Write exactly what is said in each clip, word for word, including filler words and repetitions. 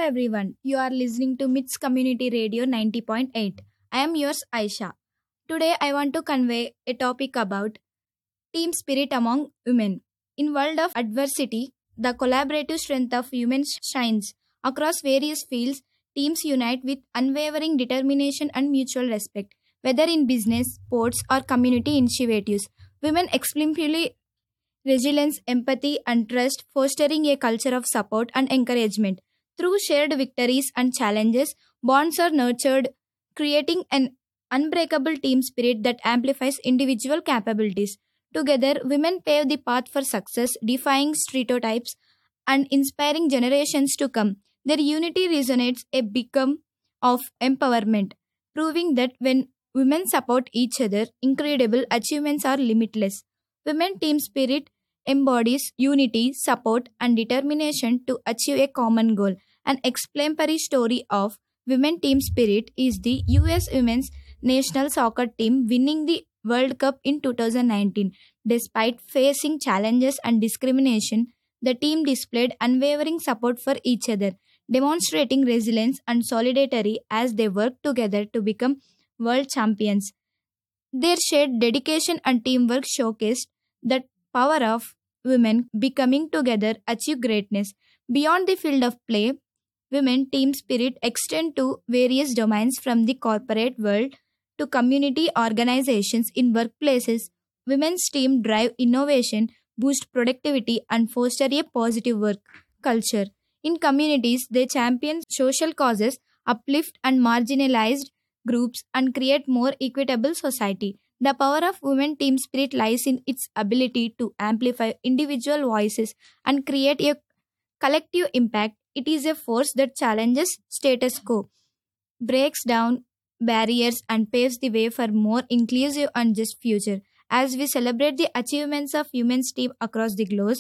everyone. You are listening to MITS Community Radio ninety point eight. I am yours Aisha. Today I want to convey a topic about team spirit among women. In world of adversity, the collaborative strength of women shines. Across various fields, teams unite with unwavering determination and mutual respect. Whether in business, sports, or community initiatives, women exemplify resilience, empathy, and trust, fostering a culture of support and encouragement. Through shared victories and challenges, bonds are nurtured, creating an unbreakable team spirit that amplifies individual capabilities. Together, women pave the path for success, defying stereotypes and inspiring generations to come. Their unity resonates a beacon of empowerment, proving that when women support each other, incredible achievements are limitless. Women team spirit embodies unity, support, and determination to achieve a common goal. An exemplary story of women team spirit is the U S Women's National Soccer Team winning the World Cup in two thousand nineteen. Despite facing challenges and discrimination, the team displayed unwavering support for each other, demonstrating resilience and solidarity as they worked together to become world champions. Their shared dedication and teamwork showcased the power of women becoming together achieve greatness. Beyond the field of play, women team spirit extend to various domains from the corporate world to community organizations in workplaces. Women's team drive innovation, boost productivity, and foster a positive work culture. In communities, they champion social causes, uplift and marginalized groups, and create more equitable society. The power of women team spirit lies in its ability to amplify individual voices and create a collective impact. It is a force that challenges status quo, breaks down barriers, and paves the way for more inclusive and just future. As we celebrate the achievements of women's team across the globe,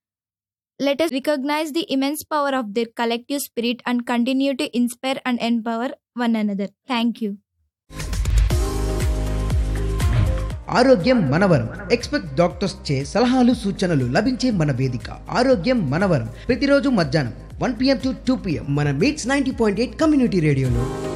let us recognize the immense power of their collective spirit and continue to inspire and empower one another. Thank you. ఆరోగ్యం మనవరం. Expect doctors చే సలహాలు సూచనలు లభించే మన వేదిక ఆరోగ్యం మనవరం. ప్రతిరోజు మధ్యాహ్నం one PM to two PM మన meets ninety point eight community రేడియోలో.